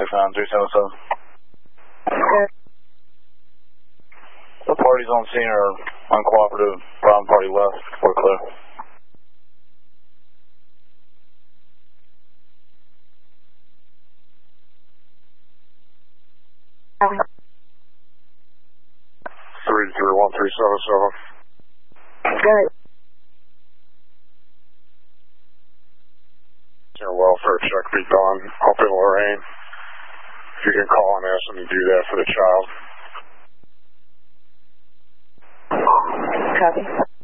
69377. Okay. The parties on scene are uncooperative. Problem party left. We're clear. Okay. 331-377. Good. Your welfare check be done up in Lorraine. If you can call and ask them to do that for the child. Copy.